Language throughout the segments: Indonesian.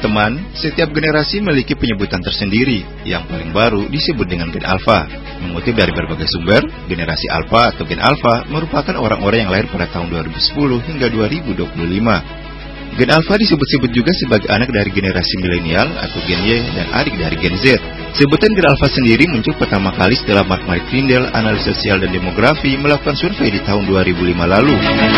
teman, setiap generasi memiliki penyebutan tersendiri. Yang paling baru disebut dengan gen alpha. Mengutip dari berbagai sumber, generasi alpha atau gen alpha merupakan orang-orang yang lahir pada tahun 2010 hingga 2025. Gen alpha disebut-sebut juga sebagai anak dari generasi milenial atau gen Y dan adik dari gen Z. Sebutan gen alpha sendiri muncul pertama kali setelah Mark Grindel, analis sosial dan demografi, melakukan survei di tahun 2005 lalu.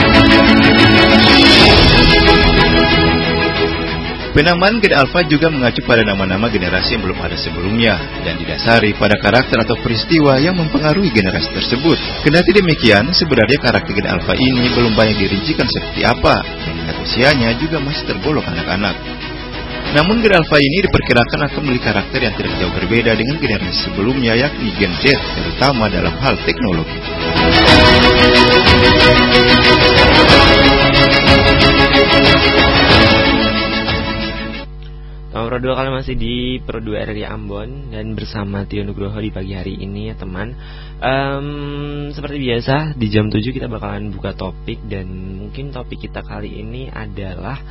Penamaan gen alpha juga mengacu pada nama-nama generasi yang belum ada sebelumnya dan didasari pada karakter atau peristiwa yang mempengaruhi generasi tersebut. Kendati demikian, sebenarnya karakter gen alpha ini belum banyak dirincikan seperti apa, mengingat usianya juga masih tergolong anak-anak. Namun gen alpha ini diperkirakan akan memiliki karakter yang tidak jauh berbeda dengan generasi sebelumnya, yakni gen Z, terutama dalam hal teknologi. Nomor 2 kalian masih di Pro 2 RRI Ambon dan bersama Tio Nugroho di pagi hari ini ya teman. Seperti biasa di jam 7 kita bakalan buka topik, dan mungkin topik kita kali ini adalah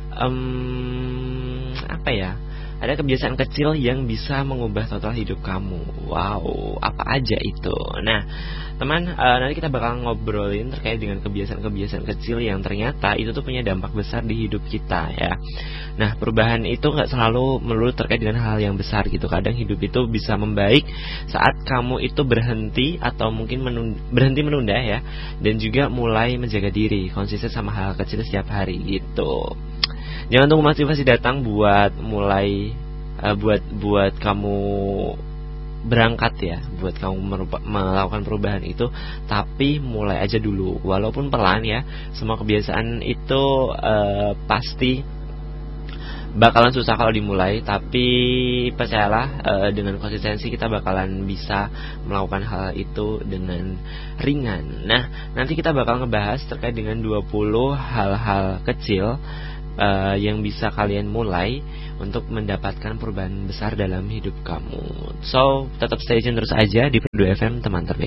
ada kebiasaan kecil yang bisa mengubah total hidup kamu. Wow, apa aja itu? Nah, teman, nanti kita bakal ngobrolin terkait dengan kebiasaan-kebiasaan kecil yang ternyata itu tuh punya dampak besar di hidup kita ya. Nah, perubahan itu gak selalu melulu terkait dengan hal yang besar gitu. Kadang hidup itu bisa membaik saat kamu itu berhenti atau mungkin berhenti menunda ya, dan juga mulai menjaga diri, konsisten sama hal kecil setiap hari gitu. Jangan tunggu motivasi datang buat mulai buat kamu berangkat ya, buat kamu melakukan perubahan itu, tapi mulai aja dulu, walaupun pelan ya. Semua kebiasaan itu pasti bakalan susah kalau dimulai, tapi percayalah, dengan konsistensi kita bakalan bisa melakukan hal itu dengan ringan. Nah, nanti kita bakal ngebahas terkait dengan 20 hal-hal kecil yang bisa kalian mulai untuk mendapatkan perubahan besar dalam hidup kamu. So, tetap stay tune terus aja di Pro 2 FM, teman terbaik.